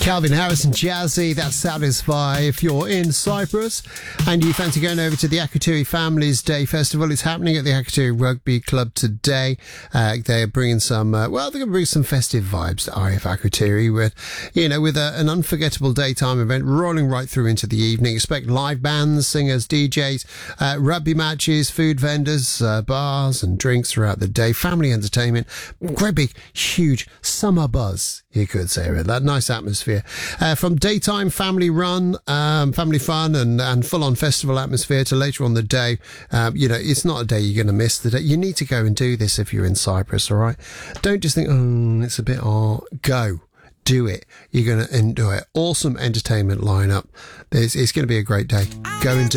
Calvin Harris and Jazzy, that's Satisfy. If you're in Cyprus and you fancy going over to the Akrotiri Families Day Festival, it's happening at the Akrotiri Rugby Club today. They're bringing some, they're going to bring some festive vibes to RF Akrotiri with an unforgettable daytime event rolling right through into the evening. Expect live bands, singers, DJs, rugby matches, food vendors, bars and drinks throughout the day. Family entertainment, great big, huge summer buzz, you could say, with that nice atmosphere. From daytime family run, family fun and full-on festival atmosphere to later on the day, it's not a day you're going to miss. You need to go and do this if you're in Cyprus, all right? Don't just think, it's a bit hard. Go. Do it. You're going to enjoy it. Awesome entertainment lineup. It's going to be a great day. Go and do